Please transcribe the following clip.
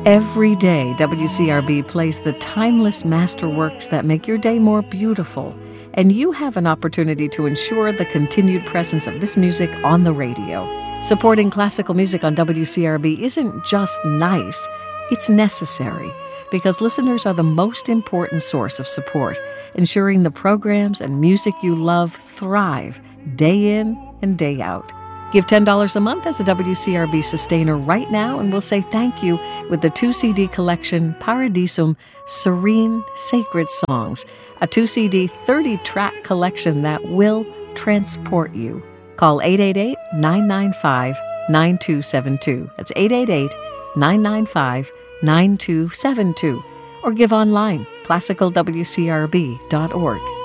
Every day, WCRB plays the timeless masterworks that make your day more beautiful, and you have an opportunity to ensure the continued presence of this music on the radio. Supporting classical music on WCRB isn't just nice, it's necessary, because listeners are the most important source of support, ensuring the programs and music you love thrive day in and day out. Give $10 a month as a WCRB sustainer right now, and we'll say thank you with the 2-CD collection Paradisum Serene Sacred Songs, a 2-CD 30-track collection that will transport you. Call 888-995-9272. That's 888-995-9272. Or give online, classicalwcrb.org.